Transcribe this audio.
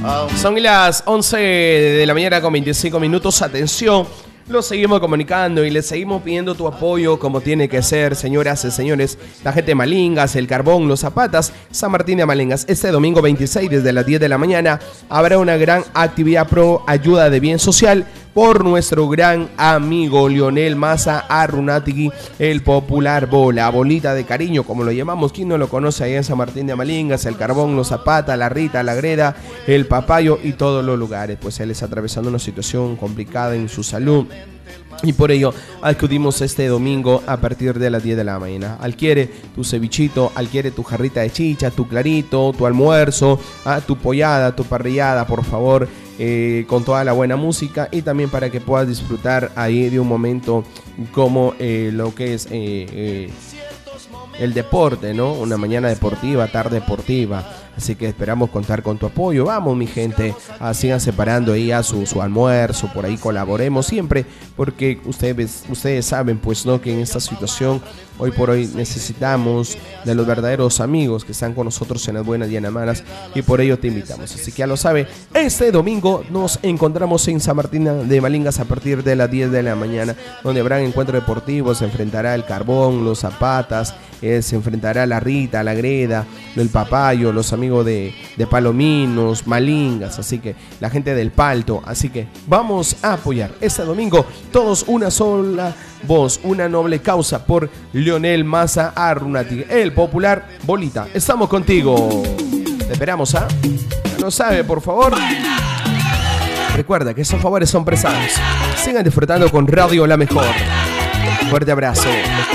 Son las 11 de la mañana con 25 minutos. Atención, los seguimos comunicando y les seguimos pidiendo tu apoyo como tiene que ser, señoras y señores. La gente de Malingas, El Carbón, Los Zapatas, San Martín de Malingas. Este domingo 26 desde las 10 de la mañana habrá una gran actividad pro ayuda de bien social por nuestro gran amigo Lionel Massa Arrunategui, el popular Bola, bolita de cariño, como lo llamamos. ¿Quién no lo conoce allá en San Martín de Malingas, El Carbón, Los Zapatas, La Rita, La Greda, El Papayo y todos los lugares? Pues él está atravesando una situación complicada en su salud. Y por ello acudimos este domingo a partir de las 10 de la mañana. Adquiere tu cevichito, adquiere tu jarrita de chicha, tu clarito, tu almuerzo, tu pollada, tu parrillada, por favor, con toda la buena música, y también para que puedas disfrutar ahí de un momento como lo que es el deporte, ¿no? Una mañana deportiva, tarde deportiva. Así que esperamos contar con tu apoyo. Vamos, mi gente, sigan separando ahí a su almuerzo, por ahí colaboremos siempre, porque ustedes saben, pues, ¿no?, que en esta situación hoy por hoy necesitamos de los verdaderos amigos que están con nosotros en las buenas y en las malas, y por ello te invitamos. Así que ya lo sabe, este domingo nos encontramos en San Martín de Malingas a partir de las 10 de la mañana, donde habrá encuentro deportivo. Se enfrentará El Carbón, Los Zapatas, se enfrentará La Rita, La Greda, El Papayo, los amigos de Palominos, Malingas, así que la gente del Palto. Así que vamos a apoyar este domingo todos una sola voz, una noble causa por Lionel Massa Arrunategui, el popular Bolita. Estamos contigo. Te esperamos, ¿ah? Ya lo sabe, por favor. Recuerda que esos favores son prestados. Sigan disfrutando con Radio La Mejor. Fuerte abrazo.